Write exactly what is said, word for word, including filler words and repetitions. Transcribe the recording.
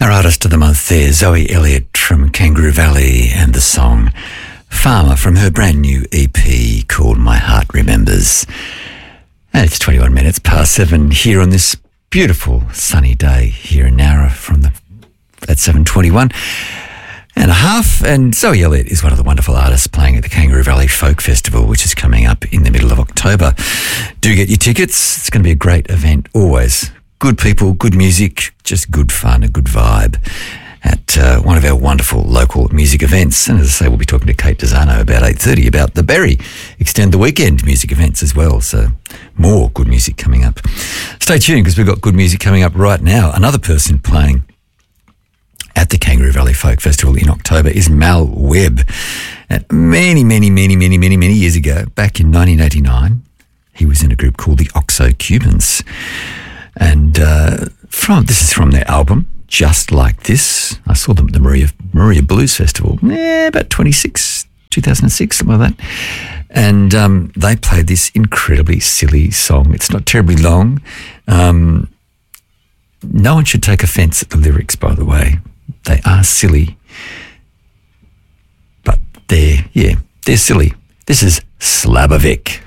Our artist of the month there, Zoe Elliott from Kangaroo Valley, and the song Farmer from her brand new E P called My Heart Remembers. And it's twenty-one minutes past seven here on this beautiful sunny day here in Nowra from the at seven twenty-one and a half. And Zoe Elliott is one of the wonderful artists playing at the Kangaroo Valley Folk Festival, which is coming up in the middle of October. Do get your tickets. It's going to be a great event, always. Good people, good music, just good fun, a good vibe at uh, one of our wonderful local music events. And as I say, we'll be talking to Kate Desano about eight thirty about the Berry Extend the Weekend music events as well. So more good music coming up. Stay tuned because we've got good music coming up right now. Another person playing at the Kangaroo Valley Folk Festival in October is Mal Webb. And many, many, many, many, many, many years ago, back in nineteen eighty-nine, he was in a group called the Oxo Cubans. And uh, from this is from their album, Just Like This. I saw them at the Maria, Maria Blues Festival, eh, about twenty-six, two thousand six, something like that. And um, they played this incredibly silly song. It's not terribly long. Um, no one should take offence at the lyrics, by the way. They are silly. But they're, yeah, they're silly. This is Slabovic.